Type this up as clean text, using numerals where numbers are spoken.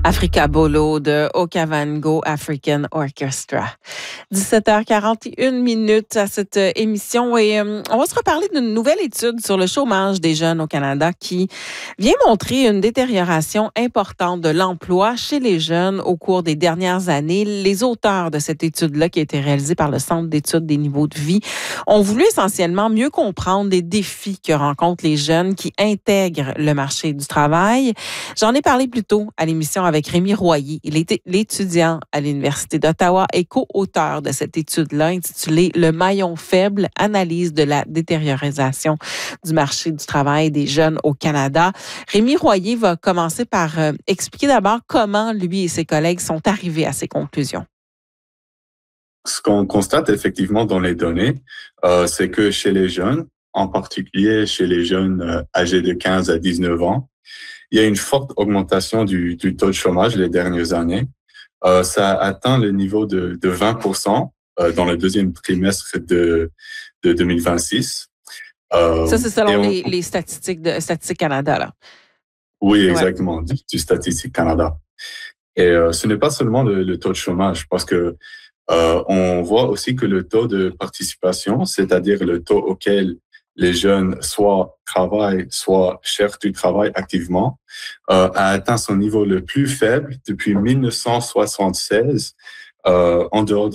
Africa Bolo de Okavango African Orchestra. 17h41 à cette émission et on va se reparler d'une nouvelle étude sur le chômage des jeunes au Canada qui vient montrer une détérioration importante de l'emploi chez les jeunes au cours des dernières années. Les auteurs de cette étude-là, qui a été réalisée par le Centre d'études des niveaux de vie, ont voulu essentiellement mieux comprendre les défis que rencontrent les jeunes qui intègrent le marché du travail. J'en ai parlé plus tôt à l'émission avec Rémi Royer. Il était l'étudiant à l'Université d'Ottawa et co-auteur de cette étude-là intitulée « Le maillon faible, analyse de la détériorisation du marché du travail des jeunes au Canada ». Rémi Royer va commencer par expliquer d'abord comment lui et ses collègues sont arrivés à ces conclusions. Ce qu'on constate effectivement dans les données, c'est que chez les jeunes, en particulier chez les jeunes âgés de 15 à 19 ans, il y a une forte augmentation du taux de chômage les dernières années. Ça a atteint le niveau de 20% dans le deuxième trimestre de 2026. Ça, c'est selon les statistiques de Statistique Canada, là. Oui, exactement, du Statistique Canada. Et ce n'est pas seulement le taux de chômage, parce que on voit aussi que le taux de participation, c'est-à-dire le taux auquel les jeunes soit travaillent, soit cherchent du travail activement, a atteint son niveau le plus faible depuis 1976 en dehors